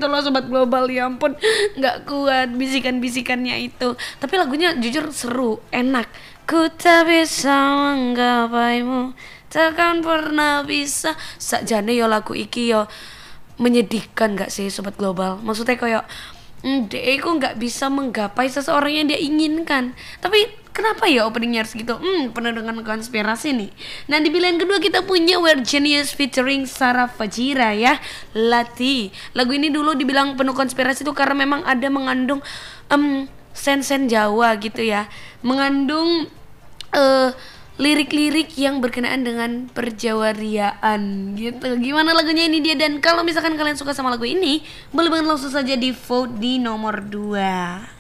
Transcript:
gitu loh Sobat Global. Ya ampun, nggak kuat bisikan-bisikannya itu. Tapi lagunya jujur seru, enak. Ku tak bisa menggapaimu, takkan pernah bisa. Sakjane yo lagu iki yo menyedihkan gak sih Sobat Global? Maksudnya kayak dia aku nggak bisa menggapai seseorang yang dia inginkan. Tapi kenapa ya openingnya harus gitu? Penuh dengan konspirasi nih. Nah di pilihan kedua kita punya We're Genius featuring Sarah Fajira ya, Lati. Lagu ini dulu dibilang penuh konspirasi tuh karena memang ada mengandung sen-sen Jawa gitu ya, mengandung lirik-lirik yang berkenaan dengan perjawariaan gitu. Gimana lagunya ini dia? Dan kalau misalkan kalian suka sama lagu ini, boleh banget langsung saja di vote di nomor 2.